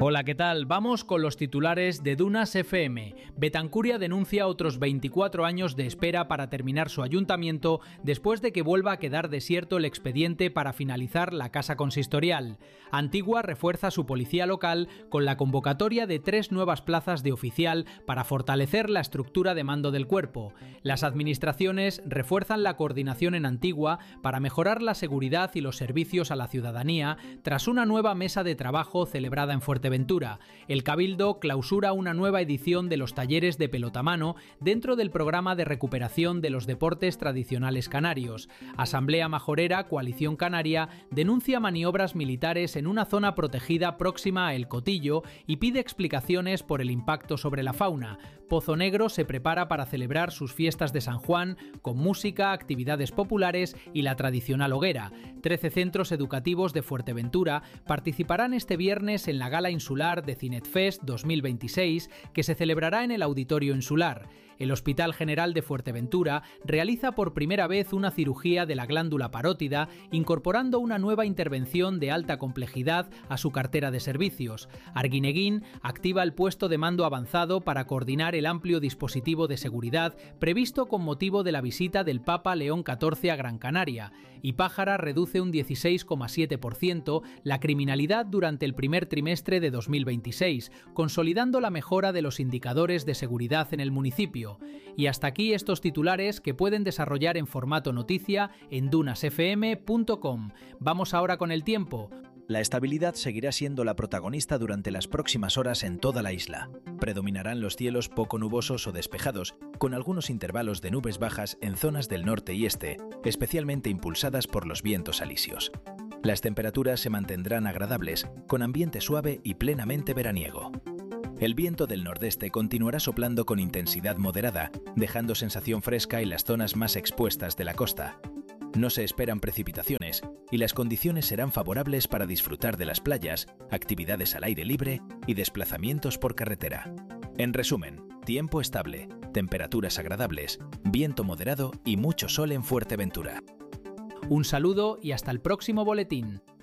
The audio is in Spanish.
Hola, ¿qué tal? Vamos con los titulares de Dunas FM. Betancuria denuncia otros 24 años de espera para terminar su ayuntamiento después de que vuelva a quedar desierto el expediente para finalizar la casa consistorial. Antigua refuerza su policía local con la convocatoria de 3 nuevas plazas de oficial para fortalecer la estructura de mando del cuerpo. Las administraciones refuerzan la coordinación en Antigua para mejorar la seguridad y los servicios a la ciudadanía tras una nueva mesa de trabajo celebrada en Fuerteventura. El Cabildo clausura una nueva edición de los talleres de pelotamano dentro del programa de recuperación de los deportes tradicionales canarios. Asamblea Majorera, Coalición Canaria, denuncia maniobras militares en una zona protegida próxima a El Cotillo y pide explicaciones por el impacto sobre la fauna. Pozo Negro se prepara para celebrar sus fiestas de San Juan con música, actividades populares y la tradicional hoguera. 13 centros educativos de Fuerteventura participarán este viernes en la gala insular de Cinetfest 2026 que se celebrará en el Auditorio Insular. El Hospital General de Fuerteventura realiza por primera vez una cirugía de la glándula parótida, incorporando una nueva intervención de alta complejidad a su cartera de servicios. Arguineguín activa el puesto de mando avanzado para coordinar el amplio dispositivo de seguridad previsto con motivo de la visita del Papa León XIV a Gran Canaria. Y Pájara reduce un 16,7% la criminalidad durante el primer trimestre de 2026, consolidando la mejora de los indicadores de seguridad en el municipio. Y hasta aquí estos titulares que pueden desarrollar en formato noticia en dunasfm.com. Vamos ahora con el tiempo. La estabilidad seguirá siendo la protagonista durante las próximas horas en toda la isla. Predominarán los cielos poco nubosos o despejados, con algunos intervalos de nubes bajas en zonas del norte y este, especialmente impulsadas por los vientos alisios. Las temperaturas se mantendrán agradables, con ambiente suave y plenamente veraniego. El viento del nordeste continuará soplando con intensidad moderada, dejando sensación fresca en las zonas más expuestas de la costa. No se esperan precipitaciones y las condiciones serán favorables para disfrutar de las playas, actividades al aire libre y desplazamientos por carretera. En resumen, tiempo estable, temperaturas agradables, viento moderado y mucho sol en Fuerteventura. Un saludo y hasta el próximo boletín.